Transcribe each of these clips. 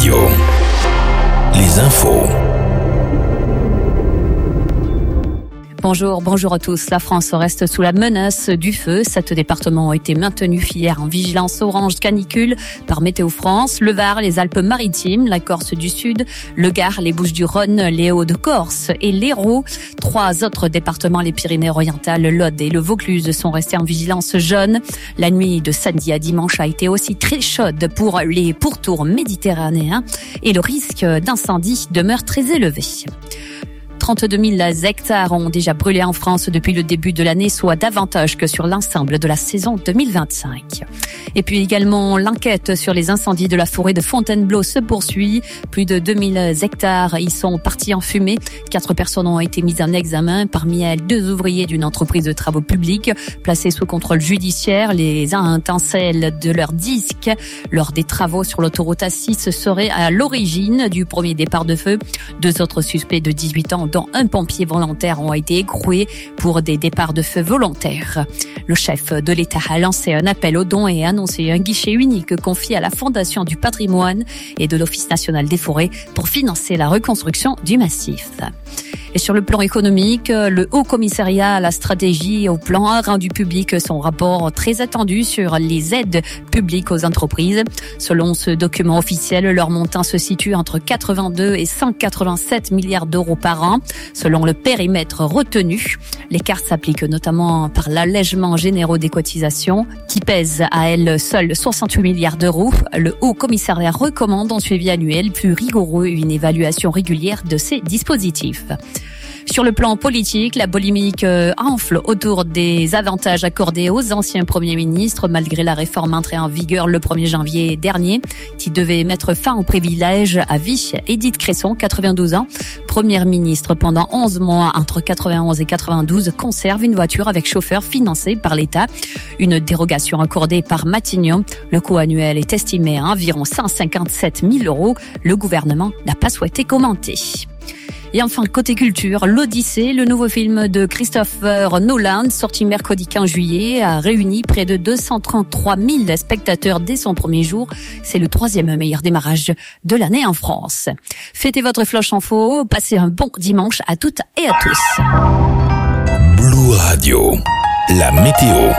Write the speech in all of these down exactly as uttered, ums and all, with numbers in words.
Radio. Les infos. Bonjour, bonjour à tous. La France reste sous la menace du feu. Sept départements ont été maintenus hier en vigilance orange canicule par Météo France. Le Var, les Alpes-Maritimes, la Corse du Sud, le Gard, les Bouches-du-Rhône, les Hauts-de-Corse et l'Hérault. Trois autres départements, les Pyrénées-Orientales, l'Aude et le Vaucluse, sont restés en vigilance jaune. La nuit de samedi à dimanche a été aussi très chaude pour les pourtours méditerranéens et le risque d'incendie demeure très élevé. trente-deux mille hectares ont déjà brûlé en France depuis le début de l'année, soit davantage que sur l'ensemble de la saison deux mille vingt-cinq. Et puis également, l'enquête sur les incendies de la forêt de Fontainebleau se poursuit. Plus de deux mille hectares y sont partis en fumée. Quatre personnes ont été mises en examen. Parmi elles, deux ouvriers d'une entreprise de travaux publics placés sous contrôle judiciaire. Les étincelles de leur disque lors des travaux sur l'autoroute A six seraient à l'origine du premier départ de feu. Deux autres suspects de dix-huit ans, dont un pompier volontaire, ont été écroués pour des départs de feu volontaires. Le chef de l'État a lancé un appel aux dons et a annoncé un guichet unique confié à la Fondation du patrimoine et de l'Office national des forêts pour financer la reconstruction du massif. Et sur le plan économique, le Haut Commissariat à la stratégie et au plan a rendu public son rapport très attendu sur les aides publiques aux entreprises. Selon ce document officiel, leur montant se situe entre quatre-vingt-deux et cent quatre-vingt-sept milliards d'euros par an. Selon le périmètre retenu, l'écart s'applique notamment par l'allègement généraux des cotisations qui pèse à elle seule soixante-huit milliards d'euros. Le Haut Commissariat recommande un suivi annuel plus rigoureux et une évaluation régulière de ces dispositifs. Sur le plan politique, la polémique enfle autour des avantages accordés aux anciens premiers ministres malgré la réforme entrée en vigueur le premier janvier dernier qui devait mettre fin aux privilèges à vie. Édith Cresson, quatre-vingt-douze ans, première ministre pendant onze mois entre quatre-vingt-onze et quatre-vingt-douze, conserve une voiture avec chauffeur financée par l'État. Une dérogation accordée par Matignon. Le coût annuel est estimé à environ cent cinquante-sept mille euros. Le gouvernement n'a pas souhaité commenter. Et enfin, côté culture, l'Odyssée, le nouveau film de Christopher Nolan, sorti mercredi quinze juillet, a réuni près de deux cent trente-trois mille spectateurs dès son premier jour. C'est le troisième meilleur démarrage de l'année en France. Fêtez votre Flash Info, passez un bon dimanche à toutes et à tous. Blue Radio, la météo.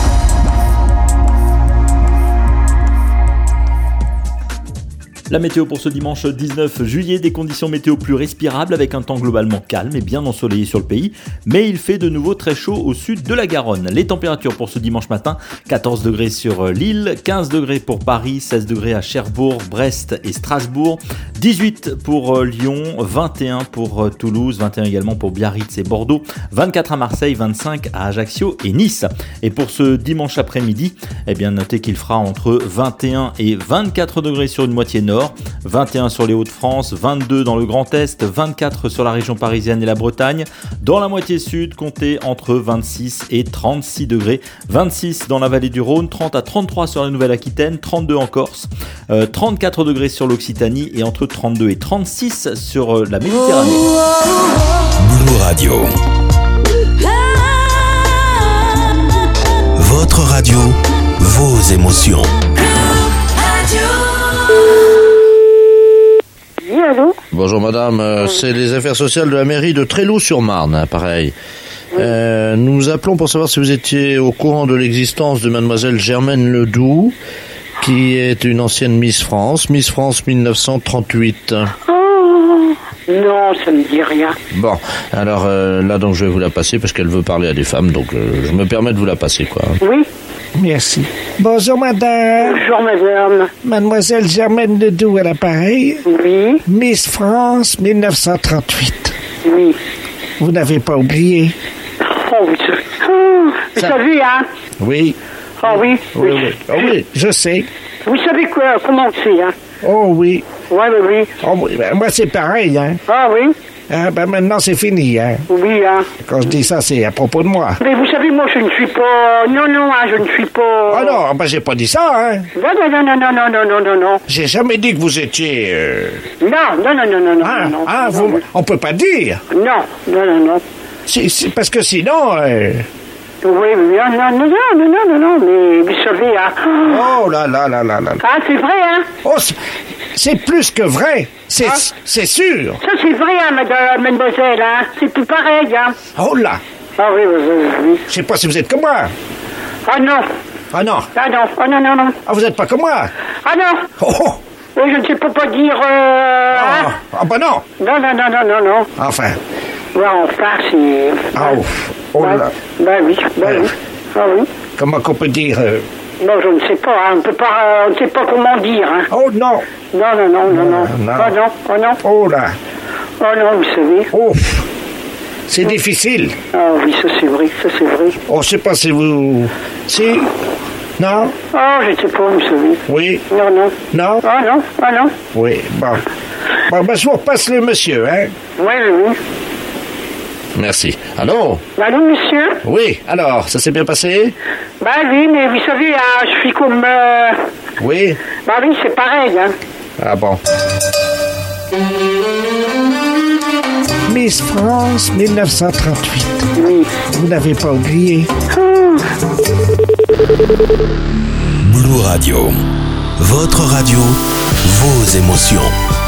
La météo pour ce dimanche dix-neuf juillet, des conditions météo plus respirables avec un temps globalement calme et bien ensoleillé sur le pays, mais il fait de nouveau très chaud au sud de la Garonne. Les températures pour ce dimanche matin, quatorze degrés sur Lille, quinze degrés pour Paris, seize degrés à Cherbourg, Brest et Strasbourg, dix-huit pour Lyon, vingt et un pour Toulouse, vingt et un également pour Biarritz et Bordeaux, vingt-quatre à Marseille, vingt-cinq à Ajaccio et Nice. Et pour ce dimanche après-midi, eh bien notez qu'il fera entre vingt et un et vingt-quatre degrés sur une moitié nord, vingt et un sur les Hauts-de-France, vingt-deux dans le Grand Est, vingt-quatre sur la région parisienne et la Bretagne. Dans la moitié sud, comptez entre vingt-six et trente-six degrés, vingt-six dans la vallée du Rhône, trente à trente-trois sur la Nouvelle-Aquitaine, trente-deux en Corse, euh, trente-quatre degrés sur l'Occitanie et entre trente-deux et trente-six sur euh, la Méditerranée. Blue Radio. Votre radio, vos émotions. Oui, allô ? Bonjour madame, euh, c'est les affaires sociales de la mairie de Tréloux-sur-Marne, pareil. Oui. Euh, nous vous appelons pour savoir si vous étiez au courant de l'existence de mademoiselle Germaine Ledoux, qui est une ancienne Miss France, Miss France mille neuf cent trente-huit. Oh, non, ça me dit rien. Bon, alors euh, là donc je vais vous la passer parce qu'elle veut parler à des femmes, donc euh, je me permets de vous la passer, quoi. Oui. Merci. Bonjour, madame. Bonjour, madame. Mademoiselle Germaine Ledoux à l'appareil. Oui. Miss France mille neuf cent trente-huit. Oui. Vous n'avez pas oublié? Oh, vous, oh, vous Ça... savez, hein? Oui. Ah oui. Oui, oui. oui. Oh, oui, je sais. Vous savez quoi, comment c'est, hein? Oh oui. Oui, oui, oui. Oh, oui. Ben, moi, c'est pareil, hein? Ah oui. Ah, ben maintenant, c'est fini, hein? Oui, hein. Quand je dis ça, c'est à propos de moi. Mais vous savez, moi, je ne suis pas... Non, non, hein, je ne suis pas... Ah non, ben j'ai pas dit ça, hein? Non, non, non, non, non, non, non, non, non. J'ai jamais dit que vous étiez... Euh... Non, non, non, non, non, non, ah, non. Ah, non, vous... non. On peut pas dire? Non, non, non, non. C'est, c'est parce que sinon... Euh... Oui, oui, non, non, non, non, non, non, non, mais vous savez, hein... Oh là là là là là. Ah, c'est vrai, hein? Oh, c'est... c'est plus que vrai. C'est, Ah. c'est sûr. Ça, c'est vrai, hein, madame, mademoiselle, hein. C'est plus pareil, hein. Oh là, Ah oui, oui, oui, oui. je sais pas si vous êtes comme moi. Ah non. Ah non, Ah non, oh non, non, non. ah vous êtes pas comme moi. Ah non. Oh, oh. Oui, je ne sais pas pas dire, euh... Ah, hein. ah bah non. Non, non, non, non, non, non. Enfin, Ouais, enfin, c'est... ah, ouf. Oh Ouais. là, Ben oui, ben oui. Ah oui. comment qu'on peut dire euh, Non, je ne sais pas, hein. On peut pas, euh, on ne sait pas comment dire, hein. Oh non, Non, non, non, non, non. non. Oh non, oh non, oh là, oh non, vous savez. ouf. C'est difficile. Ah oui, ça c'est vrai, ça c'est vrai. Oh, je sais pas si vous... Si... Non? Oh, je ne sais pas, vous savez. Oui? Non, non. Non? Ah non, ah non. Oui, bon. Bon, ben, je vous repasse le monsieur, hein? Oui, oui, oui. Merci. Allô? Allô, monsieur? Oui, alors, ça s'est bien passé? Ben oui, mais vous savez, hein, je suis comme... Euh... Oui? Ben oui, c'est pareil, hein. Ah bon. Miss France mille neuf cent trente-huit. Oui. Vous n'avez pas oublié? Blue Radio. Votre radio, vos émotions.